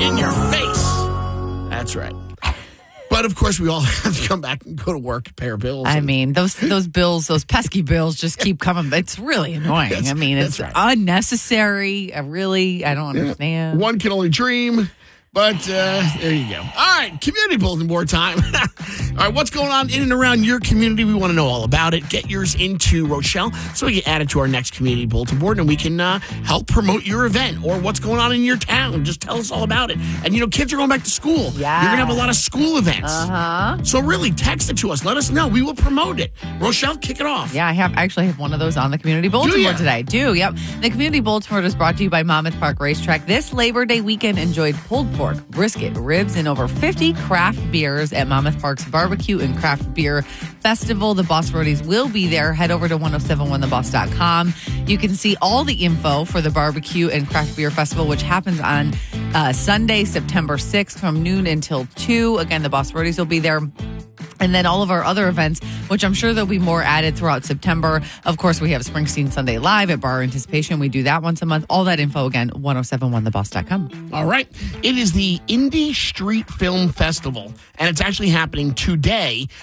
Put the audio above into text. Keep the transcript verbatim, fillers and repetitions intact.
in your face. That's right. But, of course, we all have to come back and go to work, pay our bills. I and- mean, those those bills, those pesky bills just keep coming. It's really annoying. That's- I mean, it's that's right. unnecessary. I really, I don't understand. One can only dream. But uh, there you go. All right, community bulletin board time. All right, what's going on in and around your community? We want to know all about it. Get yours into Rochelle so we can add it to our next community bulletin board and we can uh, help promote your event or what's going on in your town. Just tell us all about it. And, you know, kids are going back to school. Yeah. You're going to have a lot of school events. Uh-huh. So really, text it to us. Let us know. We will promote it. Rochelle, kick it off. Yeah, I have I actually have one of those on the community bulletin Do ya? board today. Do, yep. The community bulletin board is brought to you by Monmouth Park Racetrack. This Labor Day weekend, enjoyed pulled pork, brisket, ribs, and over fifty craft beers at Monmouth Park's Barbecue and Craft Beer Festival. The Boss Roadies will be there. Head over to ten seventy-one the boss dot com. You can see all the info for the Barbecue and Craft Beer Festival, which happens on uh, Sunday, September sixth from noon until two. Again, the Boss Roadies will be there. And then all of our other events, which I'm sure there'll be more added throughout September. Of course, we have Springsteen Sunday Live at Bar Anticipation. We do that once a month. All that info, again, ten seventy-one the boss dot com. All right. It is the Indie Street Film Festival, and it's actually happening today